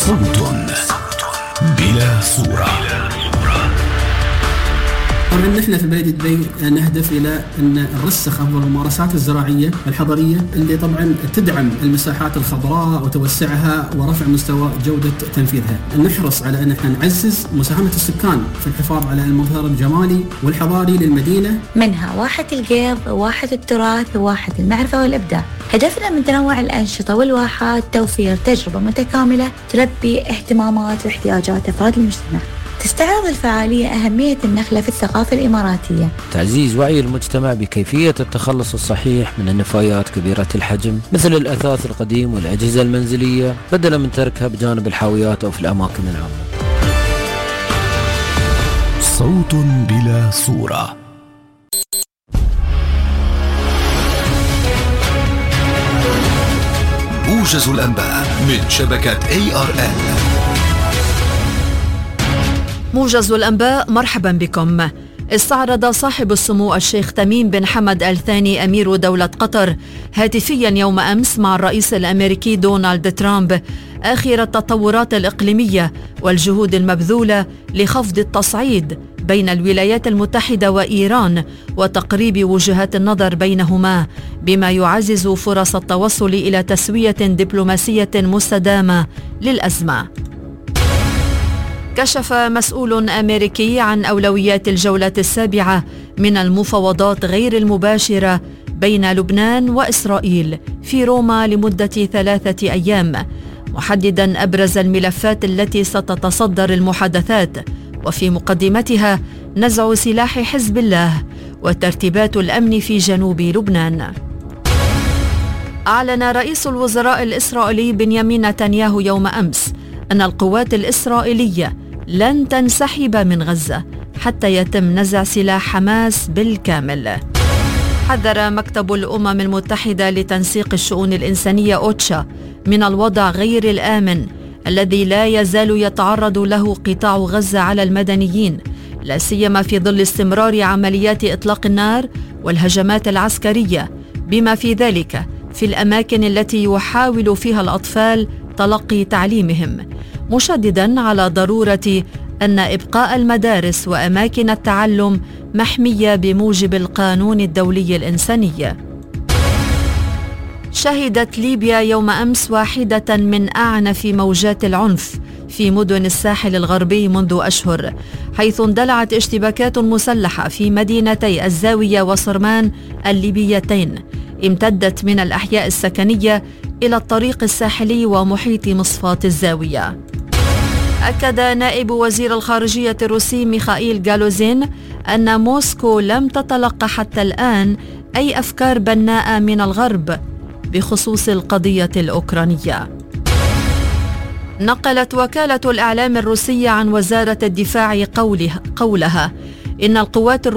صوت بلا صورة. طبعا نحن في بلدية دبي نهدف إلى أن نرسخ أفضل الممارسات الزراعية الحضرية اللي طبعا تدعم المساحات الخضراء وتوسعها ورفع مستوى جودة تنفيذها. نحرص على أن احنا نعزز مساهمة السكان في الحفاظ على المظهر الجمالي والحضاري للمدينة، منها واحة القيض، واحة التراث، واحة المعرفة والإبداع. هدفنا من تنوع الأنشطة والواحات توفير تجربة متكاملة تلبي اهتمامات واحتياجات أفراد المجتمع. تستعرض الفعالية أهمية النخلة في الثقافة الإماراتية، تعزيز وعي المجتمع بكيفية التخلص الصحيح من النفايات كبيرة الحجم مثل الأثاث القديم والأجهزة المنزلية بدلا من تركها بجانب الحاويات أو في الأماكن العامة. صوت بلا صورة. موجز الأنباء من شبكة ARN. موجز الأنباء، مرحبا بكم. استعرض صاحب السمو الشيخ تميم بن حمد آل ثاني أمير دولة قطر هاتفيا يوم أمس مع الرئيس الأمريكي دونالد ترامب آخر التطورات الإقليمية والجهود المبذولة لخفض التصعيد بين الولايات المتحدة وإيران وتقريب وجهات النظر بينهما، بما يعزز فرص التوصل إلى تسوية دبلوماسية مستدامة للأزمة. كشف مسؤول أمريكي عن أولويات الجولة السابعة من المفاوضات غير المباشرة بين لبنان وإسرائيل في روما لمدة 3 أيام، محددا أبرز الملفات التي ستتصدر المحادثات، وفي مقدمتها نزع سلاح حزب الله وترتيبات الأمن في جنوب لبنان. أعلن رئيس الوزراء الإسرائيلي بنيامين نتنياهو يوم أمس أن القوات الإسرائيلية لن تنسحب من غزة حتى يتم نزع سلاح حماس بالكامل. حذر مكتب الأمم المتحدة لتنسيق الشؤون الإنسانية أوتشا من الوضع غير الآمن الذي لا يزال يتعرض له قطاع غزة على المدنيين، لا سيما في ظل استمرار عمليات إطلاق النار والهجمات العسكرية، بما في ذلك في الأماكن التي يحاول فيها الأطفال تلقي تعليمهم، مشددا على ضرورة أن إبقاء المدارس وأماكن التعلم محمية بموجب القانون الدولي الإنساني. شهدت ليبيا يوم أمس واحدة من أعنف موجات العنف في مدن الساحل الغربي منذ أشهر، حيث اندلعت اشتباكات مسلحة في مدينتي الزاوية وصرمان الليبيتين، امتدت من الأحياء السكنية إلى الطريق الساحلي ومحيط مصفاة الزاوية. أكد نائب وزير الخارجية الروسي ميخائيل غالوزين أن موسكو لم تتلقى حتى الآن أي أفكار بناءة من الغرب بخصوص القضية الأوكرانية. نقلت وكالة الإعلام الروسية عن وزارة الدفاع قولها إن القوات